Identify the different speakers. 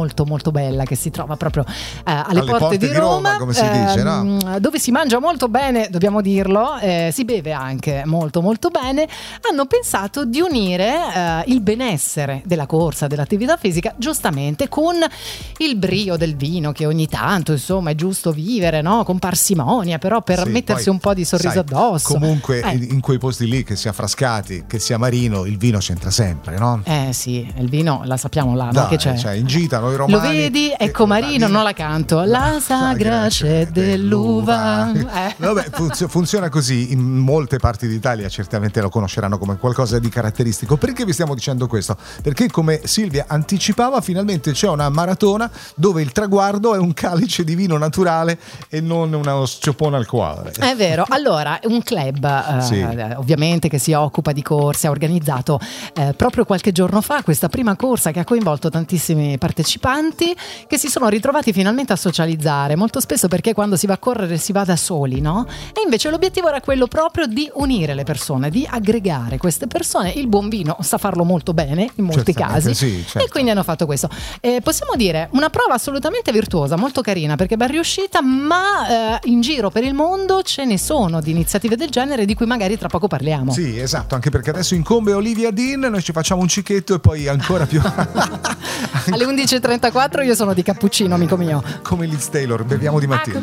Speaker 1: molto molto bella che si trova proprio alle porte di Roma,
Speaker 2: come si dice, no?
Speaker 1: dove si mangia molto bene, dobbiamo dirlo, si beve anche molto molto bene. Hanno pensato di unire il benessere della corsa, dell'attività fisica, giustamente con il brio del vino, che ogni tanto insomma è giusto vivere, no? Con parsimonia, però per mettersi un po' di sorriso addosso.
Speaker 2: Comunque in quei posti lì, che sia Frascati, che sia Marino, il vino c'entra sempre, no?
Speaker 1: Sì, il vino la sappiamo là,
Speaker 2: Dai,
Speaker 1: no? Che c'è?
Speaker 2: Cioè, in gita noi romani.
Speaker 1: Lo vedi? Ecco Marino, non la canto. La sagra c'è dell'uva.
Speaker 2: Vabbè, funziona così in molte parti d'Italia, certamente lo conosceranno come qualcosa di caratteristico. Perché vi stiamo dicendo questo? Perché, come Silvia anticipava, finalmente c'è una maratona dove il traguardo è un calice di vino naturale e non uno sciopone al cuore.
Speaker 1: È vero. Allora, un club ovviamente che si occupa di corse ha organizzato proprio qualche giorno fa questa prima corsa che ha coinvolto tantissimi partecipanti che si sono ritrovati finalmente a socializzare, molto spesso perché quando si va a correre si va da soli, no? E invece l'obiettivo era quello proprio di unire le persone, di aggregare queste persone. Il buon vino sa farlo molto bene in molti casi,
Speaker 2: certo.
Speaker 1: E quindi hanno fatto questo. Possiamo dire una prova assolutamente virtuosa, molto carina perché ben riuscita, ma in giro per il mondo ce ne sono di iniziative del genere di cui magari tra poco parliamo.
Speaker 2: Sì, esatto, anche perché adesso incombe Olivia Dean, noi ci facciamo un cicchetto e poi ancora più
Speaker 1: alle 11.34 io sono di cappuccino, amico mio,
Speaker 2: come Liz Taylor, beviamo di mattina.